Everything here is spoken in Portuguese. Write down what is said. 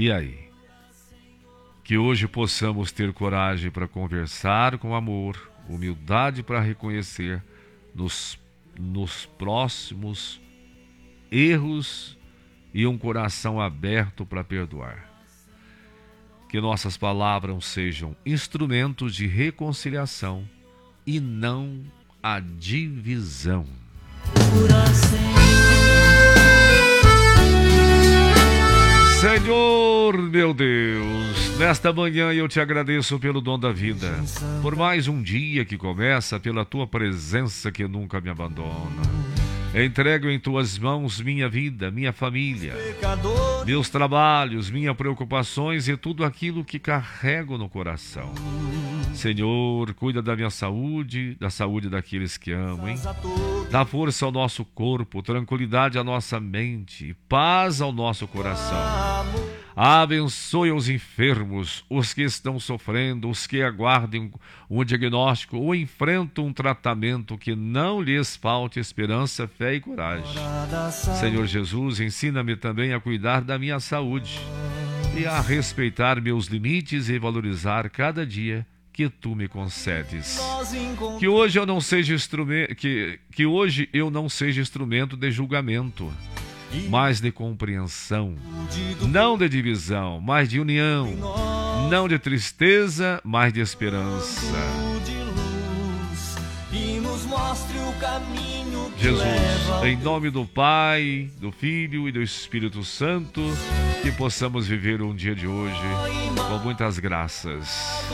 E aí? Que hoje possamos ter coragem para conversar com amor, humildade para reconhecer nos próximos erros e um coração aberto para perdoar. Que nossas palavras sejam instrumentos de reconciliação e não a divisão. Senhor, meu Deus, nesta manhã eu te agradeço pelo dom da vida, por mais um dia que começa, pela tua presença que nunca me abandona. Entrego em tuas mãos minha vida, minha família, meus trabalhos, minhas preocupações e tudo aquilo que carrego no coração. Senhor, cuida da minha saúde, da saúde daqueles que amam, hein? Dá força ao nosso corpo, tranquilidade à nossa mente, paz ao nosso coração. Abençoe os enfermos, os que estão sofrendo, os que aguardem um diagnóstico ou enfrentam um tratamento, que não lhes falte esperança, fé e coragem. Senhor Jesus, ensina-me também a cuidar da minha saúde e a respeitar meus limites e valorizar cada dia que tu me concedes. Que hoje eu não seja instrumento, que hoje eu não seja instrumento de julgamento, mas de compreensão, não de divisão, mas de união, não de tristeza, mas de esperança. Jesus, em nome do Pai, do Filho e do Espírito Santo, que possamos viver um dia de hoje com muitas graças.